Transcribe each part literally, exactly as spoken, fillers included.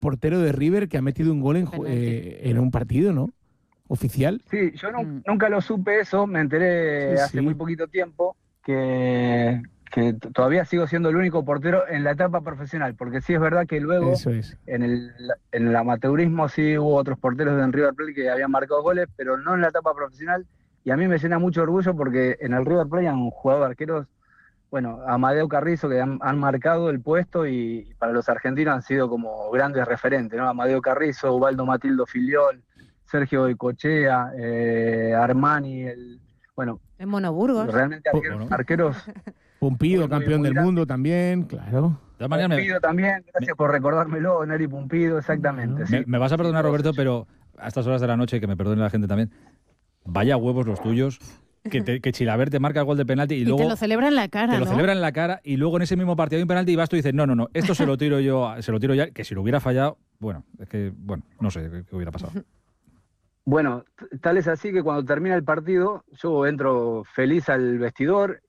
portero de River que ha metido un gol en, eh, en un partido, ¿no? Oficial. Sí, yo no, mm. nunca lo supe eso, me enteré sí, hace sí. muy poquito tiempo que, que todavía sigo siendo el único portero en la etapa profesional, porque sí es verdad que luego eso es. en, el, en el amateurismo sí hubo otros porteros de River Plate que habían marcado goles, pero no en la etapa profesional, y a mí me llena mucho orgullo porque en el River Plate han jugado arqueros, bueno, Amadeo Carrizo, que han, han marcado el puesto y, y para los argentinos han sido como grandes referentes, ¿no? Amadeo Carrizo, Ubaldo Matildo Filiol, Sergio Goicoechea, eh, Armani, el, bueno, en Monoburgos. Realmente arqueros. Bueno. arqueros Pumpido, muy, campeón muy del grande. Mundo también, claro. Pumpido me... también, gracias me... por recordármelo, Neri Pumpido, exactamente. Me, sí. me vas a perdonar, Roberto, pero a estas horas de la noche, que me perdone la gente también, vaya huevos los tuyos. Que, te, que Chilavert te marca el gol de penalti y, y luego te lo celebra en la cara, te lo ¿no? celebra en la cara y luego en ese mismo partido hay un penalti y vas tú y dices no, no, no, esto se lo tiro yo, se lo tiro ya, que si lo hubiera fallado, bueno, es que, bueno, no sé qué, qué hubiera pasado. Bueno, tal es así que cuando termina el partido, yo entro feliz al vestidor,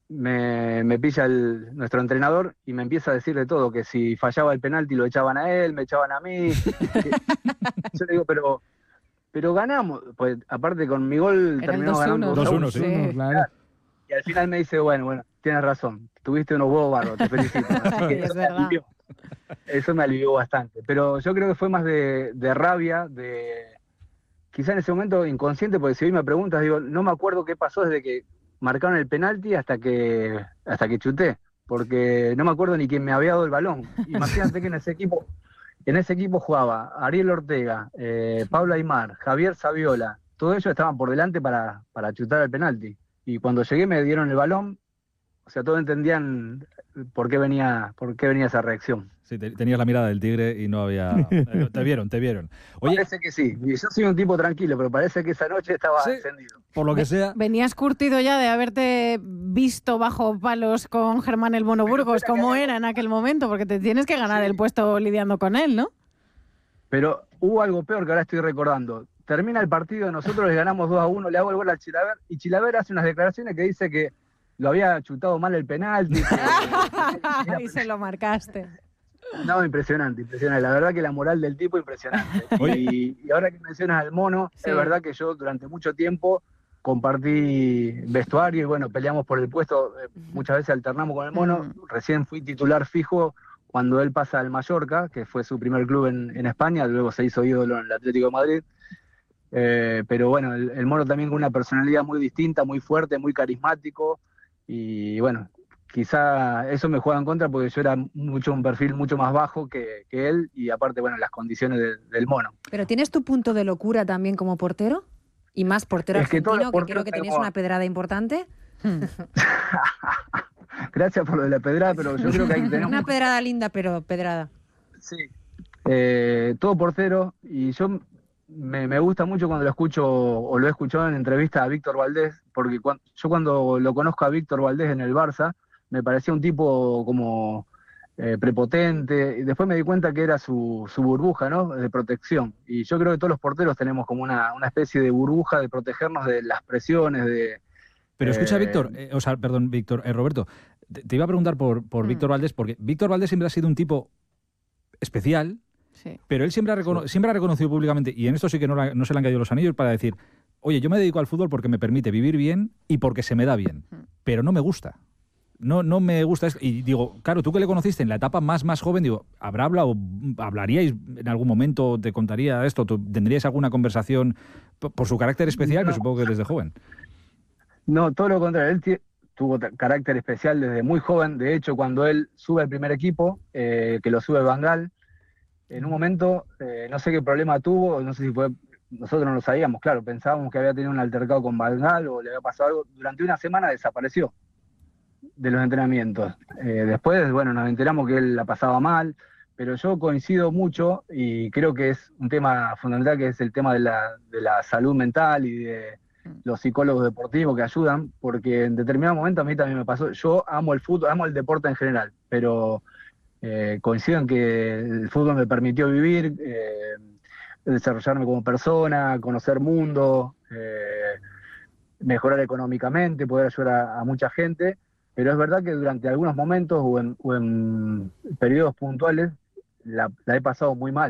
me, me pilla el, nuestro entrenador y me empieza a decir de todo, que si fallaba el penalti lo echaban a él, me echaban a mí. que, yo le digo, pero... Pero ganamos, pues aparte con mi gol era terminamos ganando dos uno, sí. sí. Claro. Y al final me dice, bueno, bueno, tienes razón, tuviste unos huevos barros, te felicito. Así que eso, me alivió, eso me alivió bastante. Pero yo creo que fue más de, de rabia, de quizá en ese momento inconsciente, porque si hoy me preguntas, digo, no me acuerdo qué pasó desde que marcaron el penalti hasta que, hasta que chuté, porque no me acuerdo ni quién me había dado el balón. Imagínate que en ese equipo... En ese equipo jugaba Ariel Ortega, eh, Pablo Aymar, Javier Saviola. Todos ellos estaban por delante para, para chutar el penalti. Y cuando llegué me dieron el balón. O sea, todos entendían por qué venía, por qué venía esa reacción. Sí, te, tenías la mirada del tigre y no había... Eh, te vieron, te vieron. Oye, parece que sí. Yo soy un tipo tranquilo, pero parece que esa noche estaba sí, encendido. Por lo que sea... Venías curtido ya de haberte visto bajo palos con Germán el Monoburgos, como era en aquel momento, porque te tienes que ganar sí. el puesto lidiando con él, ¿no? Pero hubo algo peor que ahora estoy recordando. Termina el partido, nosotros le ganamos dos a uno, le hago el gol a Chilavert, y Chilavert hace unas declaraciones que dice que lo había chutado mal el penalti. Que... y se lo marcaste. No, impresionante, impresionante. La verdad que la moral del tipo impresionante. Y, y ahora que mencionas al Mono, sí. es verdad que yo durante mucho tiempo compartí vestuario y bueno, peleamos por el puesto, muchas veces alternamos con el Mono. Uh-huh. Recién fui titular fijo cuando él pasa al Mallorca, que fue su primer club en, en España, luego se hizo ídolo en el Atlético de Madrid. Eh, pero bueno, el, el Mono también con una personalidad muy distinta, muy fuerte, muy carismático y bueno, quizá eso me juega en contra porque yo era mucho un perfil mucho más bajo que, que él y aparte, bueno, las condiciones de, del Mono. ¿Pero tienes tu punto de locura también como portero? Y más portero es que argentino, que creo que tenías tenemos... una pedrada importante. Gracias por lo de la pedrada, pero yo creo que hay que tener... Una pedrada linda, pero pedrada. Sí. Eh, todo portero y yo... Me, me gusta mucho cuando lo escucho o lo he escuchado en entrevista a Víctor Valdés, porque cuando, yo cuando lo conozco a Víctor Valdés en el Barça, me parecía un tipo como eh, prepotente, y después me di cuenta que era su, su burbuja, ¿no? De protección. Y yo creo que todos los porteros tenemos como una, una especie de burbuja de protegernos de las presiones, de... Pero escucha, eh, Víctor, eh, o sea, perdón, Víctor, eh, Roberto, te, te iba a preguntar por, por mm. Víctor Valdés, porque Víctor Valdés siempre ha sido un tipo especial. Sí. Pero él siempre ha, recono- sí. siempre ha reconocido públicamente, y en esto sí que no, la, no se le han caído los anillos, para decir, oye, yo me dedico al fútbol porque me permite vivir bien y porque se me da bien, pero no me gusta. No, no me gusta esto. Y digo, claro, tú que le conociste en la etapa más, más joven, digo, ¿habrá hablado, hablaríais en algún momento, te contaría esto, tendríais alguna conversación por, por su carácter especial, no. que supongo que desde joven? No, todo lo contrario, él t- tuvo t- carácter especial desde muy joven. De hecho, cuando él sube al primer equipo, eh, que lo sube Van Gaal, en un momento, eh, no sé qué problema tuvo, no sé si fue, nosotros no lo sabíamos, claro, pensábamos que había tenido un altercado con Van Gaal o le había pasado algo, durante una semana desapareció de los entrenamientos. Eh, después, bueno, nos enteramos que él la pasaba mal, pero yo coincido mucho y creo que es un tema fundamental, que es el tema de la, de la salud mental y de los psicólogos deportivos que ayudan, porque en determinado momento a mí también me pasó, yo amo el fútbol, amo el deporte en general, pero... Eh, coincido en que el fútbol me permitió vivir, eh, desarrollarme como persona, conocer mundo, eh, mejorar económicamente, poder ayudar a, a mucha gente, pero es verdad que durante algunos momentos o en, o en periodos puntuales la, la he pasado muy mal.